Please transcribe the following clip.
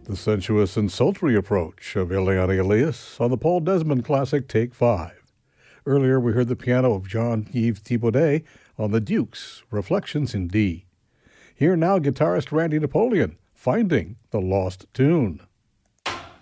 The sensuous and sultry approach of Eliane Elias on the Paul Desmond classic Take 5. Earlier, we heard the piano of Jean-Yves Thibaudet on the Dukes, Reflections in D. Here now, guitarist Randy Napoleon, Finding the Lost Tune.